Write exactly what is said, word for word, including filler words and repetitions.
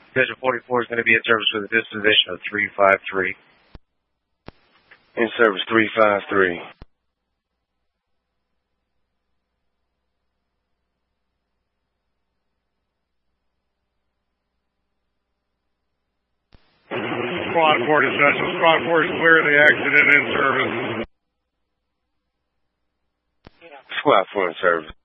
Division forty-four is going to be in service with a disposition of three five three. In service three five three. Squad four to session. Squad four is clear of the accident in service. Squad four in service.